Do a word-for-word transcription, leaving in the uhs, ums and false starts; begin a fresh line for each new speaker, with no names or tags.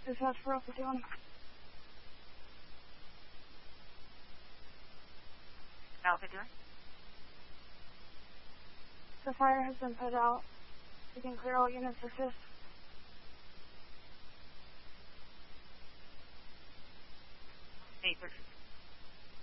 dispatch for Alpha two one.
Alpha two one.
The fire has been put out. You can clear all units assist.
eight thirty.